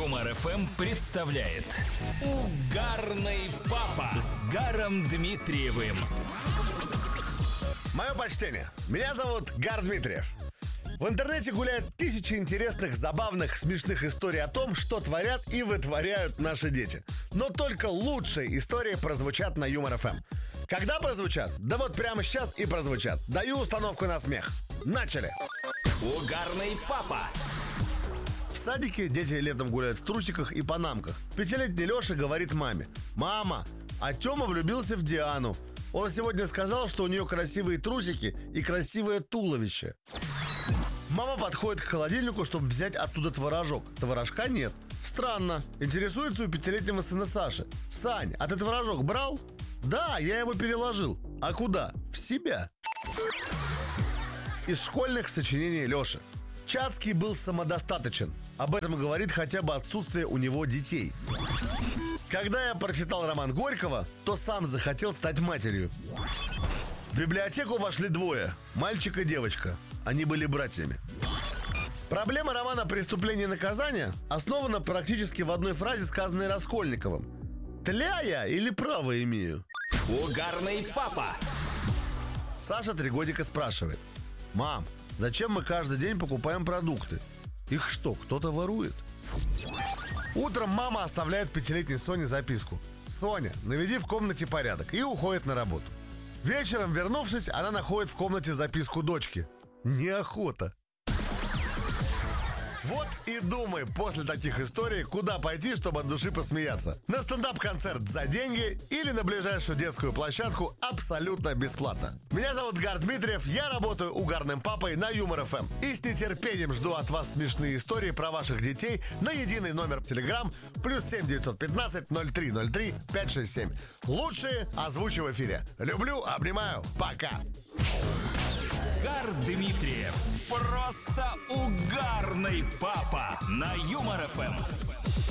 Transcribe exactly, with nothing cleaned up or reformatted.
Юмор эф эм представляет Угарный папа с Гаром Дмитриевым. Мое почтение. Меня зовут Гар Дмитриев. В интернете гуляют тысячи интересных, забавных, смешных историй о том, что творят и вытворяют наши дети. Но только лучшие истории прозвучат на Юмор эф эм. Когда прозвучат? Да вот прямо сейчас и прозвучат. Даю установку на смех. Начали! Угарный папа. В садике дети летом гуляют в трусиках и панамках. Пятилетний Леша говорит маме: «Мама, а Тёма влюбился в Диану. Он сегодня сказал, что у нее красивые трусики и красивое туловище». Мама подходит к холодильнику, чтобы взять оттуда творожок. Творожка нет. Странно. Интересуется у пятилетнего сына Саши: «Сань, а ты творожок брал?» «Да, я его переложил». «А куда?» «В себя». Из школьных сочинений Леши. Чацкий был самодостаточен. Об этом говорит хотя бы отсутствие у него детей. Когда я прочитал роман Горького, то сам захотел стать матерью. В библиотеку вошли двое: мальчик и девочка. Они были братьями. Проблема романа «Преступление и наказание» основана практически в одной фразе, сказанной Раскольниковым: «Тля я или право имею?» Угарный папа. Саша три годика спрашивает: «Мам, зачем мы каждый день покупаем продукты? Их что, кто-то ворует?» Утром мама оставляет пятилетней Соне записку: «Соня, наведи в комнате порядок», и уходит на работу. Вечером, вернувшись, она находит в комнате записку дочки: «Неохота». Вот и думай после таких историй, куда пойти, чтобы от души посмеяться. На стендап-концерт за деньги или на ближайшую детскую площадку абсолютно бесплатно. Меня зовут Гар Дмитриев, я работаю угарным папой на Юмор эф эм. И с нетерпением жду от вас смешные истории про ваших детей на единый номер Телеграм плюс семь девятьсот пятнадцать ноль три ноль три пять шесть семь. Лучшие озвучу в эфире. Люблю, обнимаю, пока. Гар Дмитриев. Просто угарный папа на Юмор эф эм.